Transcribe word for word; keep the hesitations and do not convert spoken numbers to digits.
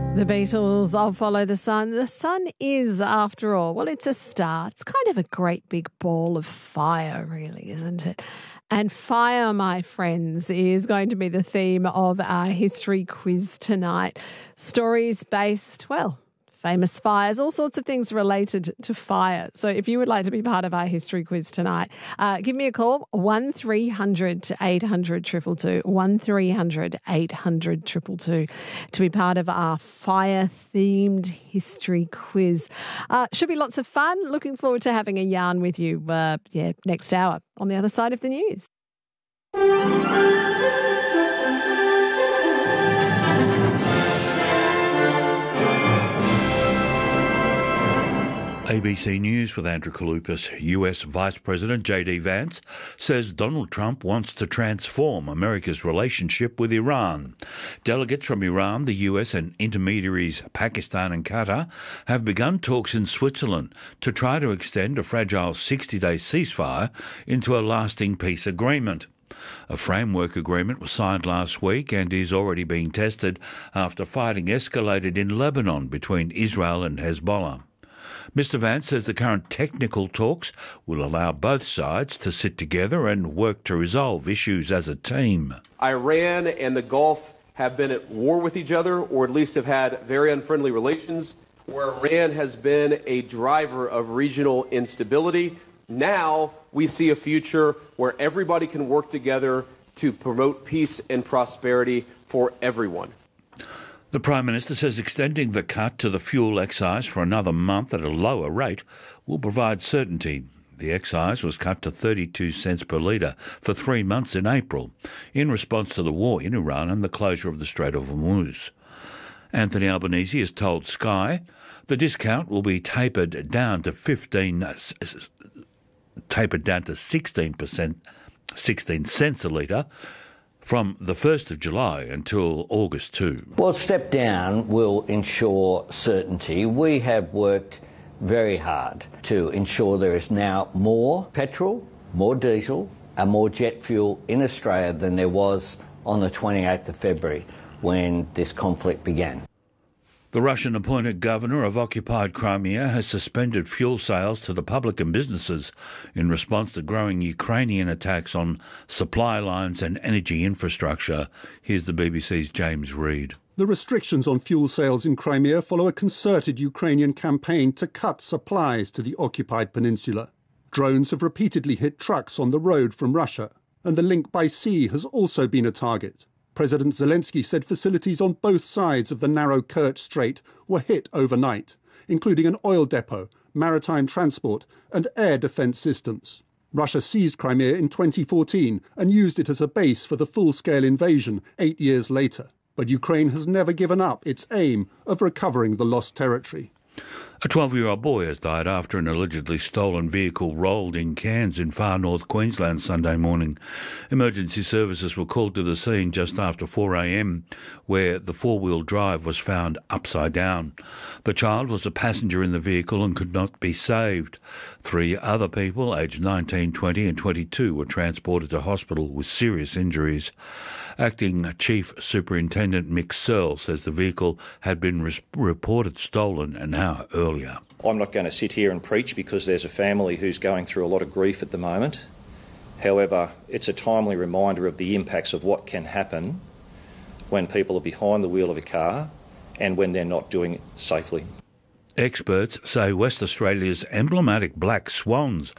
The Beatles, I'll Follow the Sun. The sun is, after all, well, it's a star. It's kind of a great big ball of fire, really, isn't it? And fire, my friends, is going to be the theme of our history quiz tonight. Stories based, well, famous fires, all sorts of things related to fire. So if you would like to be part of our history quiz tonight, uh, give me a call, one three hundred eight hundred two two two, one three hundred eight hundred two two two, to be part of our fire-themed history quiz. Uh, should be lots of fun. Looking forward to having a yarn with you, uh, yeah, next hour on the other side of the news. A B C News with Andrew Kalupas. U S Vice President J D Vance says Donald Trump wants to transform America's relationship with Iran. Delegates from Iran, the U S and intermediaries Pakistan and Qatar have begun talks in Switzerland to try to extend a fragile sixty-day ceasefire into a lasting peace agreement. A framework agreement was signed last week and is already being tested after fighting escalated in Lebanon between Israel and Hezbollah. Mister Vance says the current technical talks will allow both sides to sit together and work to resolve issues as a team. Iran and the Gulf have been at war with each other, or at least have had very unfriendly relations, where Iran has been a driver of regional instability. Now we see a future where everybody can work together to promote peace and prosperity for everyone. The Prime Minister says extending the cut to the fuel excise for another month at a lower rate will provide certainty. The excise was cut to thirty-two cents per litre for three months in April, in response to the war in Iran and the closure of the Strait of Hormuz. Anthony Albanese has told Sky the discount will be tapered down to fifteen, tapered down to sixteen percent, sixteen cents a litre, from the first of July until August second. Well, step down will ensure certainty. We have worked very hard to ensure there is now more petrol, more diesel and more jet fuel in Australia than there was on the twenty-eighth of February when this conflict began. The Russian-appointed governor of occupied Crimea has suspended fuel sales to the public and businesses in response to growing Ukrainian attacks on supply lines and energy infrastructure. Here's the B B C's James Reid. The restrictions on fuel sales in Crimea follow a concerted Ukrainian campaign to cut supplies to the occupied peninsula. Drones have repeatedly hit trucks on the road from Russia, and the link by sea has also been a target. President Zelensky said facilities on both sides of the narrow Kerch Strait were hit overnight, including an oil depot, maritime transport and air defence systems. Russia seized Crimea in twenty fourteen and used it as a base for the full-scale invasion eight years later. But Ukraine has never given up its aim of recovering the lost territory. A twelve-year-old boy has died after an allegedly stolen vehicle rolled in Cairns in far north Queensland Sunday morning. Emergency services were called to the scene just after four a m, where the four-wheel drive was found upside down. The child was a passenger in the vehicle and could not be saved. Three other people, aged nineteen, twenty and twenty-two, were transported to hospital with serious injuries. Acting Chief Superintendent Mick Searle says the vehicle had been res- reported stolen an hour earlier. I'm not going to sit here and preach because there's a family who's going through a lot of grief at the moment. However, it's a timely reminder of the impacts of what can happen when people are behind the wheel of a car and when they're not doing it safely. Experts say West Australia's emblematic black swans